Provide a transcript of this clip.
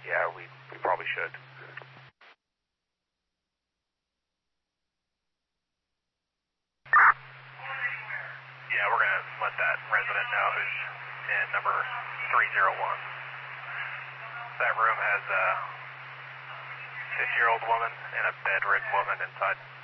Yeah, we probably should. Yeah, we're going to let that resident know who's in number 301. That room has a 50-year-old woman and a bedridden woman inside.